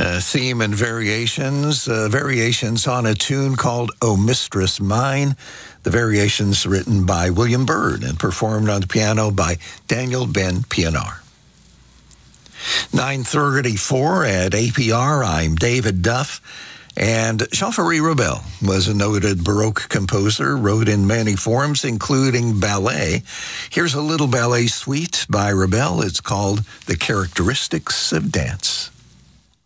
Theme and variations. Variations on a tune called "O Mistress Mine." The variations written by William Byrd and performed on the piano by Daniel Ben Pienaar. 9:34 at APR. I'm David Duff. And Jean-Marie Ravel was a noted Baroque composer, wrote in many forms, including ballet. Here's a little ballet suite by Ravel. It's called The Characteristics of Dance.